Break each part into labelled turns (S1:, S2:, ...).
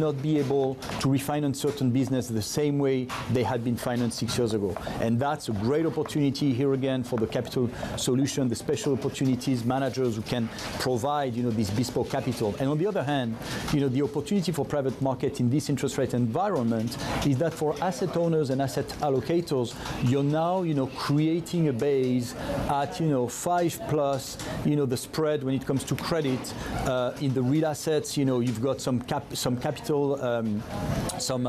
S1: not be able to refinance certain business the same way they had been financed 6 years ago. And that's a great opportunity here again for the capital solution, the special opportunities managers who can provide, this bespoke capital. And on the other hand, the opportunity for private market in this interest rate environment is that for asset owners and asset allocators, you're now, creating a base at, 5 plus, the spread when it comes to credit. In the real assets, you've got some capital, some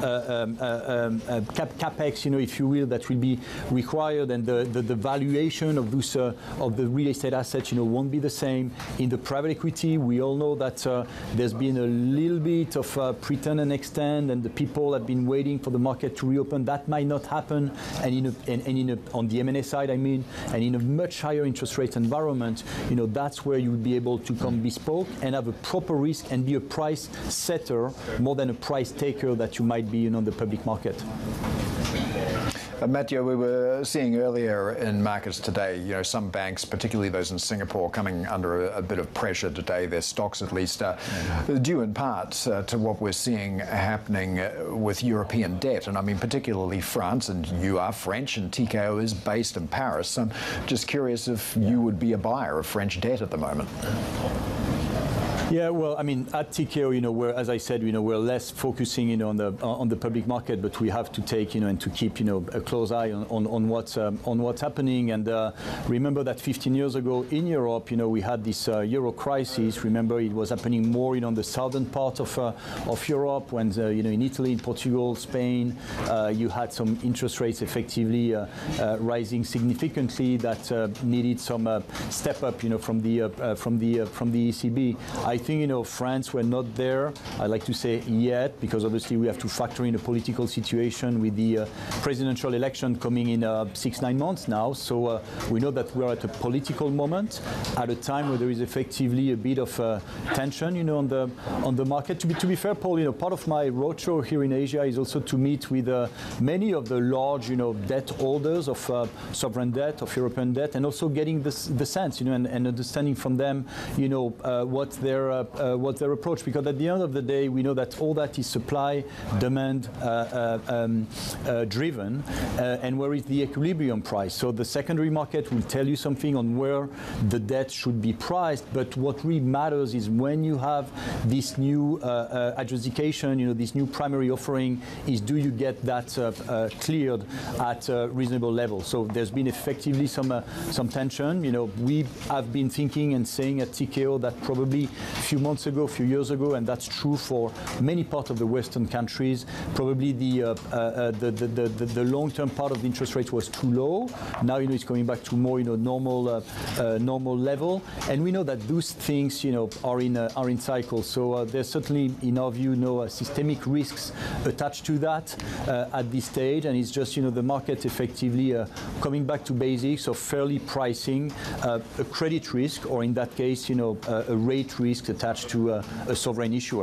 S1: capex, if you will, that will be required, and the valuation of those of the real estate assets, won't be the same. In the private equity, we all know that there's been a little bit of pretend and extend, and the people have been waiting for the market to reopen. That might not happen, and on the M&A side, and in a much higher interest rate environment, that's where you would be able to come bespoke and have a proper risk and be a price setter more than a price taker that you might be on the public market.
S2: Mathieu, we were seeing earlier in markets today, some banks, particularly those in Singapore, coming under a bit of pressure today. Their stocks, at least, due in part to what we're seeing happening with European debt. And I mean, particularly France, and you are French, and TKO is based in Paris. So I'm just curious if you would be a buyer of French debt at the moment.
S1: Yeah, well, I mean, at TKO, we're, as I said, we're less focusing, on the public market, but we have to take, and to keep, a close eye on what's happening. And remember that 15 years ago in Europe, we had this euro crisis. Remember, it was happening more, on the southern part of Europe, when in Italy, in Portugal, Spain, you had some interest rates effectively rising significantly that needed some step up, from the ECB. I think, France, we're not there, I like to say, yet, because obviously we have to factor in a political situation with the presidential election coming in 6-9 months now. So we know that we're at a political moment, at a time where there is effectively a bit of tension, on the market. To be fair, Paul, part of my roadshow here in Asia is also to meet with many of the large, debt holders of sovereign debt, of European debt, and also getting the sense, and understanding from them, what their approach, because at the end of the day, we know that all that is supply, demand driven, and where is the equilibrium price. So the secondary market will tell you something on where the debt should be priced, but what really matters is when you have this new adjudication, this new primary offering, is do you get that cleared at a reasonable level. So there's been effectively some tension. We have been thinking and saying at TKO that probably a few months ago, a few years ago, and that's true for many parts of the Western countries, probably the long-term part of the interest rate was too low. Now, it's coming back to more, normal level, and we know that those things, are in cycles. So there's certainly, in our view, no systemic risks attached to that at this stage, and it's just, the market effectively coming back to basics of fairly pricing a credit risk, or in that case, a rate risk attached to a sovereign issuer.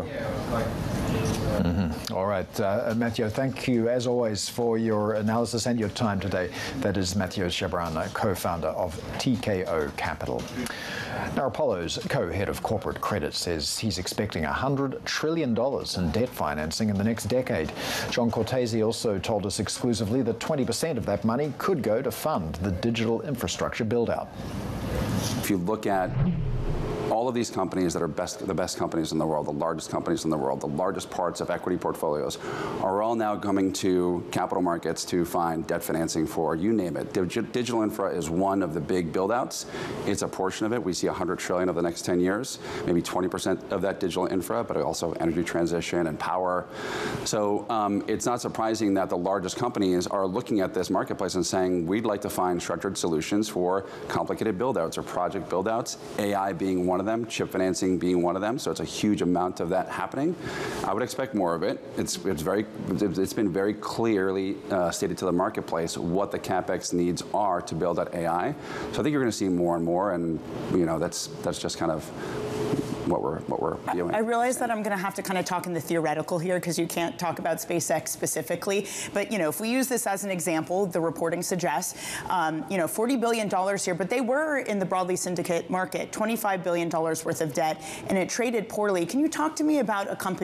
S2: Mm-hmm. All right, Mathieu, thank you as always for your analysis and your time today. That is Mathieu Chabran, co-founder of TKO Capital. Now, Apollo's co-head of corporate credit says he's expecting $100 trillion in debt financing in the next decade. John Cortese also told us exclusively that 20% of that money could go to fund the digital infrastructure build-out.
S3: If you look at all of these companies that are the best companies in the world, the largest companies in the world, the largest parts of equity portfolios, are all now coming to capital markets to find debt financing for, you name it. Digital infra is one of the big build-outs. It's a portion of it. We see $100 trillion over the next 10 years, maybe 20% of that digital infra, but also energy transition and power. So it's not surprising that the largest companies are looking at this marketplace and saying, we'd like to find structured solutions for complicated build-outs or project build-outs, AI being one of them, chip financing being one of them, so it's a huge amount of that happening. I would expect more of it. It's been very clearly stated to the marketplace what the CapEx needs are to build out AI. So I think you're going to see more and more, and that's just kind of what we're viewing. I
S4: realize that I'm going to have to kind of talk in the theoretical here because you can't talk about SpaceX specifically. But if we use this as an example, the reporting suggests, $40 billion here, but they were in the broadly syndicate market, $25 billion worth of debt, and it traded poorly. Can you talk to me about a company